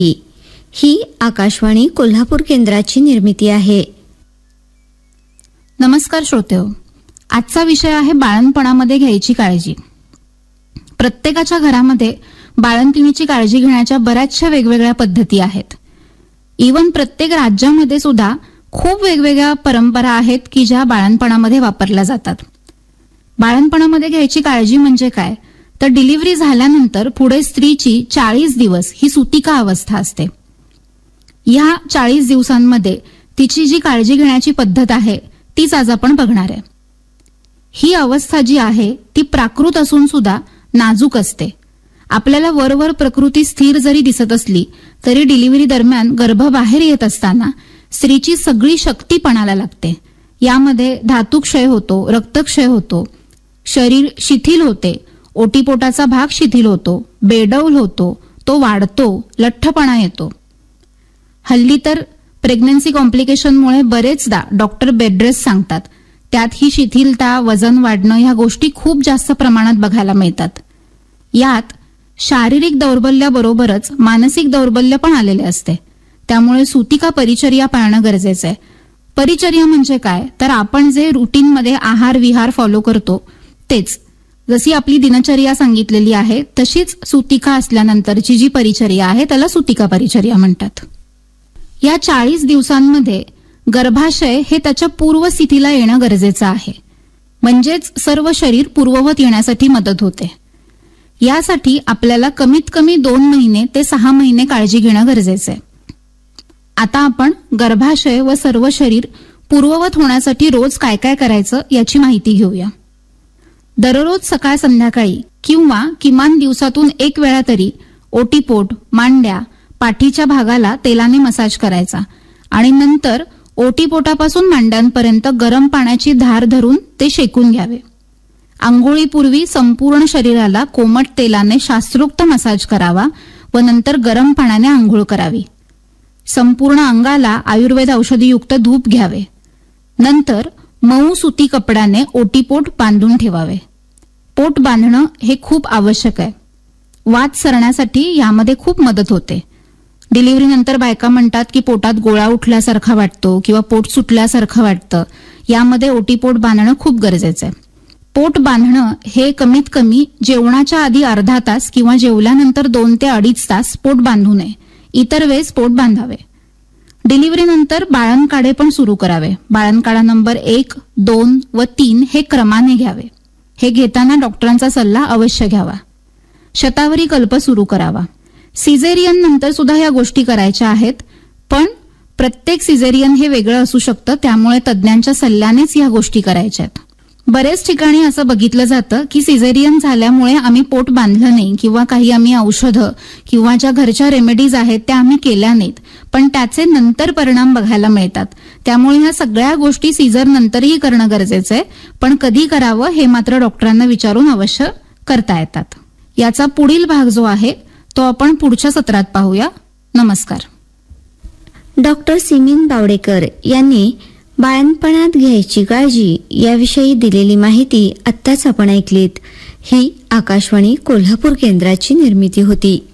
ही आकाशवाणी कोल्हापूर केंद्राची निर्मिती आहे. नमस्कार श्रोतेहो, आजचा विषय आहे बाळंतपणामध्ये घ्यायची काळजी. प्रत्येकाच्या घरामध्ये बाळंतिणीची काळजी घेण्याच्या बऱ्याचशा वेगवेगळ्या पद्धती आहेत. इव्हन प्रत्येक राज्यामध्ये सुद्धा खूप वेगवेगळ्या परंपरा आहेत की ज्या बाळंतपणामध्ये वापरल्या जातात. बाळंतपणामध्ये घ्यायची काळजी म्हणजे काय, तर डिलिव्हरी झाल्यानंतर पुढे स्त्रीची 40 दिवस ही सुतिका अवस्था असते. या 40 दिवसांमध्ये तिची जी काळजी घेण्याची पद्धत आहे तीच आज आपण बघणार आहे. ही अवस्था जी आहे ती प्राकृत असून सुद्धा नाजूक असते. आपल्याला वरवर प्रकृती स्थिर जरी दिसत असली तरी डिलिव्हरी दरम्यान गर्भ बाहेर येत असताना स्त्रीची सगळी शक्ती पणाला लागते. यामध्ये धातुक्षय होतो, रक्तक्षय होतो, शरीर शिथिल होते, ओटीपोटाचा भाग शिथिल होतो, बेडौल होतो, तो वाढतो, लठ्ठपणा येतो. हल्ली तर प्रेग्नन्सी कॉम्प्लिकेशनमुळे बरेचदा डॉक्टर बेड रेस्ट सांगतात. त्यात ही शिथिलता, वजन वाढणं ह्या गोष्टी खूप जास्त प्रमाणात बघायला मिळतात. यात शारीरिक दौर्बल्याबरोबरच मानसिक दौर्बल्य पण आलेले असते. त्यामुळे सुतिका परिचर्या पाळणं गरजेचं आहे. परिचर्या म्हणजे काय, तर आपण जे रुटीनमध्ये आहार विहार फॉलो करतो तेच. जशी आपली दिनचर्या सांगितलेली आहे तशीच सुतिका असल्यानंतरची जी परिचर्या आहे त्याला सुतिका परिचर्या म्हणतात. या 40 दिवसांमध्ये गर्भाशय हे त्याच्या पूर्वस्थितीला येणं गरजेचं आहे. म्हणजेच सर्व शरीर पूर्ववत येण्यासाठी मदत होते. यासाठी आपल्याला कमीत कमी 2 महिने ते 6 महिने काळजी घेणं गरजेचं आहे. आता आपण गर्भाशय व सर्व शरीर पूर्ववत होण्यासाठी रोज काय काय करायचं याची माहिती घेऊया. दररोज सकाळ संध्याकाळी किंवा किमान दिवसातून 1 वेळा तरी ओटीपोट, मांड्या, पाठीच्या भागाला तेलाने मसाज करायचा आणि नंतर ओटीपोटापासून मांड्यांपर्यंत गरम पाण्याची धार धरून ते शेकून घ्यावे. आंघोळीपूर्वी संपूर्ण शरीराला कोमट तेलाने शास्त्रोक्त मसाज करावा व नंतर गरम पाण्याने आंघोळ करावी. संपूर्ण अंगाला आयुर्वेद औषधीयुक्त धूप घ्यावे. नंतर मऊ सुती कपड्याने ओटीपोट बांधून ठेवावे. पोट बांधणं हे खूप आवश्यक आहे. वात सरण्यासाठी यामध्ये खूप मदत होते. डिलिव्हरीनंतर बायका म्हणतात की पोटात गोळा उठल्यासारखा वाटतो किंवा पोट सुटल्यासारखं वाटतं. यामध्ये ओटीपोट बांधणं खूप गरजेचं आहे. पोट बांधणं हे कमीत कमी जेवणाच्या आधी अर्धा तास किंवा जेवल्यानंतर 2 ते 2.5 तास पोट बांधू नये. इतर वेळेस पोट बांधावे. डिलिव्हरीनंतर बाळंतकाढे पण सुरू करावे. बाळंतकाढा नंबर 1, 2 व 3 हे क्रमाने घ्यावे. हे घेताना डॉक्टरांचा सल्ला अवश्य घ्यावा. शतावरी कल्प सुरू करावा. सिझेरियन नंतर सुद्धा या गोष्टी करायच्या आहेत, पण प्रत्येक सिझेरियन हे वेगळं असू शकतं. त्यामुळे तज्ज्ञांच्या सल्ल्यानेच या गोष्टी करायच्या आहेत. बरेच ठिकाणी असं बघितलं जातं की सिझेरियन झाल्यामुळे आम्ही पोट बांधलं नाही किंवा काही आम्ही औषधं किंवा ज्या घरच्या रेमेडीज आहेत त्या आम्ही केल्या नाहीत, पण त्याचे नंतर परिणाम बघायला मिळतात. त्यामुळे ह्या सगळ्या गोष्टी सीझर नंतरही करणं गरजेचं आहे, पण कधी करावं हे मात्र डॉक्टरांना विचारून अवश्य करता येतात. याचा पुढील भाग जो आहे तो आपण पुढच्या सत्रात पाहूया. नमस्कार. डॉक्टर सिमीन बावडेकर यांनी बाळंतपणात घ्यायची काळजी याविषयी दिलेली माहिती आत्ताच आपण ऐकलीत. ही आकाशवाणी कोल्हापूर केंद्राची निर्मिती होती.